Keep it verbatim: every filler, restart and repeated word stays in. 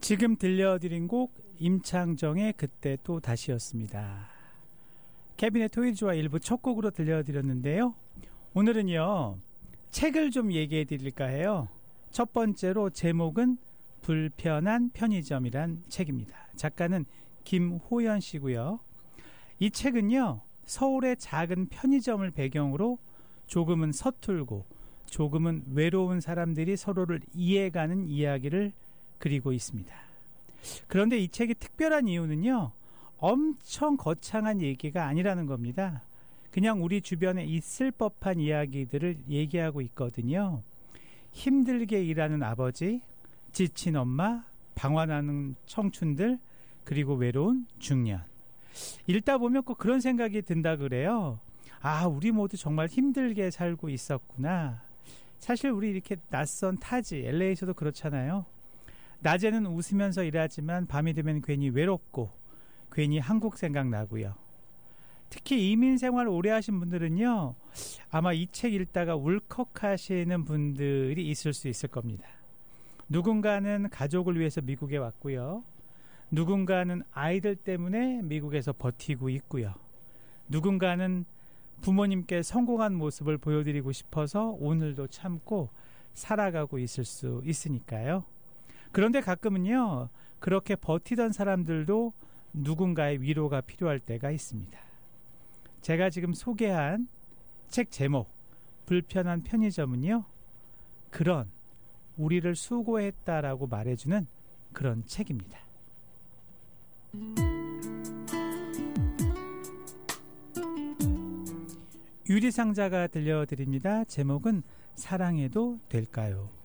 지금 들려드린 곡 임창정의 그때 또 다시였습니다. 케빈의 토이즈와 일부 첫 곡으로 들려드렸는데요. 오늘은요, 책을 좀 얘기해 드릴까 해요. 첫 번째로 제목은 불편한 편의점이란 책입니다. 작가는 김호연 씨고요. 이 책은요, 서울의 작은 편의점을 배경으로 조금은 서툴고 조금은 외로운 사람들이 서로를 이해가는 이야기를 그리고 있습니다. 그런데 이 책이 특별한 이유는요, 엄청 거창한 얘기가 아니라는 겁니다. 그냥 우리 주변에 있을 법한 이야기들을 얘기하고 있거든요. 힘들게 일하는 아버지, 지친 엄마, 방황하는 청춘들, 그리고 외로운 중년. 읽다 보면 꼭 그런 생각이 든다 그래요. 아, 우리 모두 정말 힘들게 살고 있었구나. 사실 우리 이렇게 낯선 타지, 엘에이에서도 그렇잖아요. 낮에는 웃으면서 일하지만 밤이 되면 괜히 외롭고 괜히 한국 생각나고요. 특히 이민 생활 오래 하신 분들은요, 아마 이 책 읽다가 울컥하시는 분들이 있을 수 있을 겁니다. 누군가는 가족을 위해서 미국에 왔고요. 누군가는 아이들 때문에 미국에서 버티고 있고요. 누군가는 부모님께 성공한 모습을 보여드리고 싶어서 오늘도 참고 살아가고 있을 수 있으니까요. 그런데 가끔은요, 그렇게 버티던 사람들도 누군가의 위로가 필요할 때가 있습니다. 제가 지금 소개한 책 제목 불편한 편의점은요, 그런 우리를 수고했다라고 말해주는 그런 책입니다. 유리상자가 들려드립니다. 제목은 사랑해도 될까요?